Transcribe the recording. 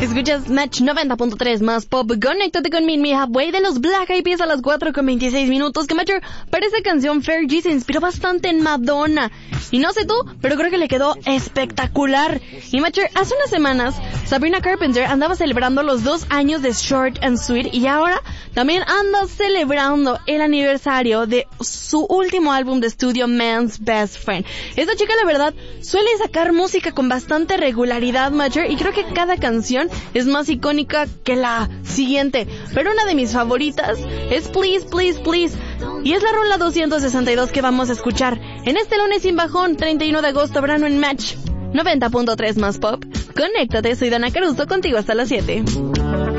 Escuchas Match 90.3 más pop. Conéctate con mi Halfway de los Black Eyed Peas a las 4:26. Que Matcher, para esta canción Fergie se inspiró bastante en Madonna. Y no sé tú, pero creo que le quedó espectacular. Y Matcher, hace unas semanas Sabrina Carpenter andaba celebrando los 2 años de Short and Sweet y ahora también anda celebrando el aniversario de su último álbum de estudio, Man's Best Friend. Esta chica, la verdad, suele sacar música con bastante regularidad, Matcher, y creo que cada canción es más icónica que la siguiente. Pero una de mis favoritas es Please, Please, Please. Y es la rola 262 que vamos a escuchar en este lunes sin bajón, 31 de agosto, verano en Match 90.3 más pop. Conéctate, soy Dana Caruso, contigo hasta las 7.